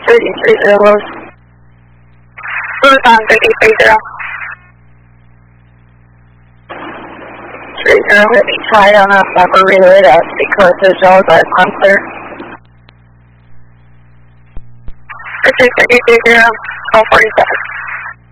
3030 Lowe's. Tucson 3030. 30 will be tied on a lever relay to because the jaws are unclear. 3030, 47.